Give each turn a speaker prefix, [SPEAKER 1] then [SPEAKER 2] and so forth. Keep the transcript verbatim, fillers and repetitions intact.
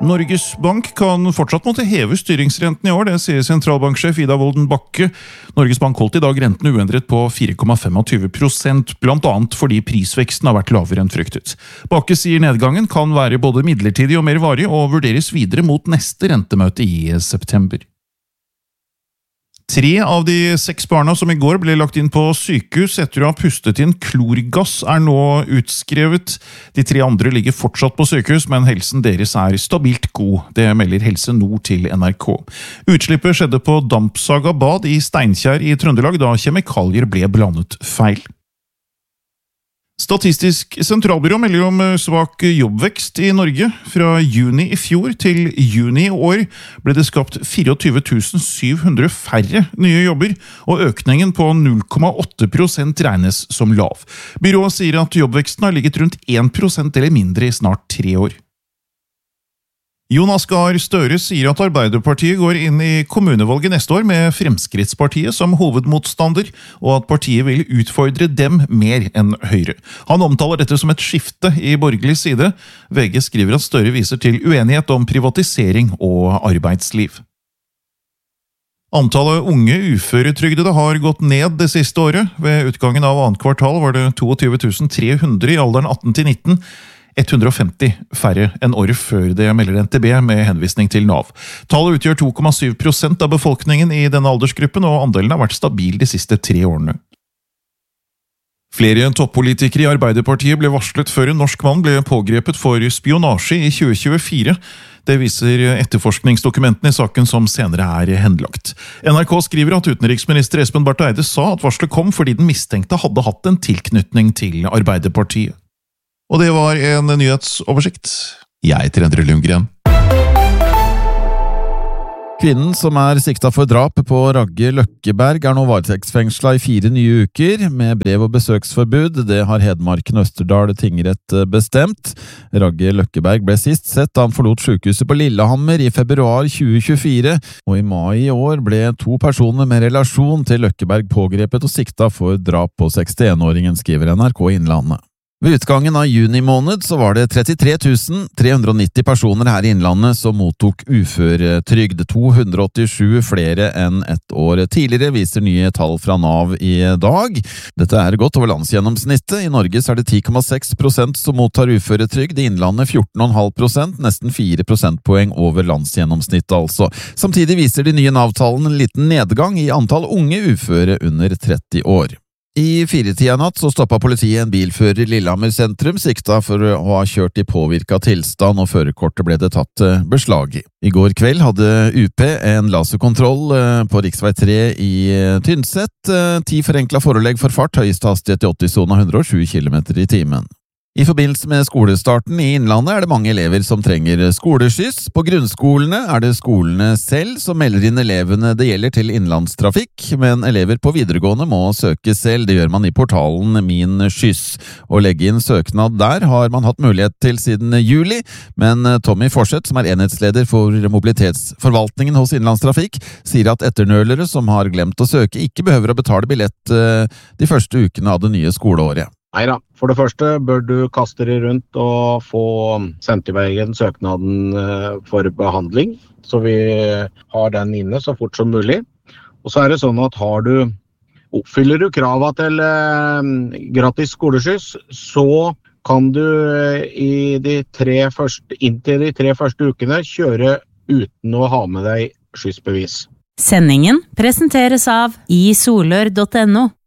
[SPEAKER 1] Norges Bank kan fortsatt måtte heve styringsrenten i år, det sier sentralbanksjef Ida Wolden Bakke. Norges Bank holdt i dag renten uendret på fire komma tjuefem prosent, blant annet fordi prisveksten har vært lavere enn fryktet. Bakke sier nedgangen kan være både midlertidig og mer varig, og vurderes videre mot neste rentemøte i september. Tre av de seks barna som i går ble lagt inn på sykehus etter å ha pustet inn klorgass er nå utskrevet. De tre andre ligger fortsatt på sykehus, men helsen deres er stabilt god. Det melder Helse Nord til N R K. Utslippet skjedde på Dampsaga bad i Steinkjer i Trøndelag, da kjemikalier ble blandet feil. Statistisk sentralbyrå melder om svak jobbvekst i Norge. Fra juni i fjor til juni i år ble det skapt tjuefire tusen syv hundre færre nye jobber, og økningen på null komma åtte prosent regnes som lav. Byrået sier at jobbveksten har ligget rundt én prosent eller mindre i snart tre år. Jonas Gahr Støre sier at Arbeiderpartiet går inn i kommunevalget neste år med Fremskrittspartiet som hovedmotstander, og at partiet vil utfordre dem mer enn Høyre. Han omtaler dette som et skifte i borgerlig side. V G skriver at Støre viser til uenighet om privatisering og arbeidsliv. Antallet unge uføretrygdede har gått ned det siste året. Ved utgangen av annet kvartal var det tjueto tusen tre hundre i alderen atten til nitten, ett hundre og femti færre enn året før, det melder N T B med henvisning til Nav. Tallet utgjør to komma syv prosent av befolkningen i denne aldersgruppen, og andelen har vært stabil de siste tre årene. Flere toppolitikere i Arbeiderpartiet ble varslet før en norsk mann ble pågrepet for spionasje i tjue tjuefire. Det viser etterforskningsdokumentene i saken som senere er henlagt. N R K skriver at utenriksminister Espen Barth Eide sa at varselet kom fordi den mistenkte hadde hatt en tilknytning til Arbeiderpartiet. Og det var en nyhetsoversikt. Jeg heter Endre Lundgren.
[SPEAKER 2] Kvinnen som er siktet for drap på Ragge Løkkeberg er nå varetektsfengslet i fire nye uker med brev- og besøksforbud. Det har Hedmarken Østerdal tingrett bestemt. Ragge Løkkeberg ble sist sett da han forlot sykehuset på Lillehammer i februar tjue tjuefire, og i mai i år ble to personer med relasjon til Løkkeberg pågrepet og siktet for drap på sekstien-åringen, skriver N R K Innlandet. Ved utgangen av juni måned så var det trettitre tusen tre hundre og nitti personer her i Innlandet som mottok uføretrygd, to hundre og åttisju flere enn et år tidligere, viser nye tall fra Nav i dag. Dette er godt over landsgjennomsnittet. I Norge så er det ti komma seks prosent som mottar uføretrygd, i Innlandet fjorten komma fem prosent, nesten fire prosentpoeng over landsgjennomsnittet altså. Samtidig viser de nye Nav-tallene en liten nedgang i antall unge uføre under tretti år. I firetida natt så stoppet politiet en bilfører i Lillehammer sentrum, sikta for å ha kjørt i påvirket tilstand, og førerkortet ble det tatt beslag i. I går kveld hadde U P en laserkontroll på riksvei tre i Tynset. Ti forenklet forelegg for fart, høyeste hastighet i åtti-sona, hundre og sju kilometer i timen. I forbindelse med skolestarten i Innlandet er det mange elever som trenger skoleskyss. På grunnskolene er det skolene selv som melder inn elevene det gjelder til innlandstrafikk, men elever på videregående må søke selv. Det gjør man i portalen Min Skyss. Å legge inn søknad der har man hatt mulighet til siden juli, men Tommy Forseth, som er enhetsleder for mobilitetsforvaltningen hos Innlandstrafikk, sier at etternølere som har glemt å søke ikke behøver å betale billett de første ukene av det nye skoleåret.
[SPEAKER 3] Neida, for det første bør du kaste deg rundt og få sendt i veien søknaden for behandling, så vi har den inne så fort som mulig. Og så er det sånn at har du, oppfyller du kravet til eh, gratis skoleskyss, så kan du i de tre første, inntil de tre første ukene kjøre uten å ha med deg skyssbevis.
[SPEAKER 4] Sendingen presenteres av i solør punktum no.